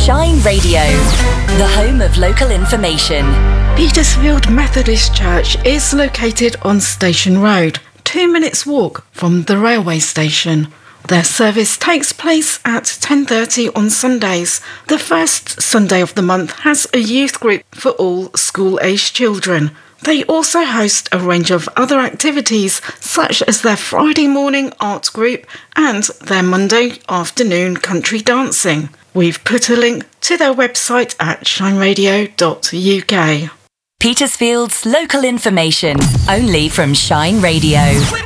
Shine Radio, the home of local information. Petersfield Methodist Church is located on Station Road, 2 minutes walk from the railway station. Their service takes place at 10:30 on Sundays. The first Sunday of the month has a youth group for all school-aged children. They also host a range of other activities, such as their Friday morning art group and their Monday afternoon country dancing. We've put a link to their website at shineradio.uk. Petersfield's local information, only from Shine Radio.